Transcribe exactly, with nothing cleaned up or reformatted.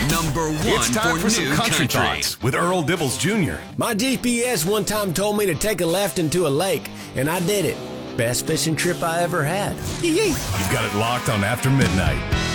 Number one It's time for, for some new country, country. thoughts with Earl Dibbles Junior My G P S one time told me to take a left into a lake, and I did it. Best fishing trip I ever had. Yee-yee. You've got it locked on After Midnight.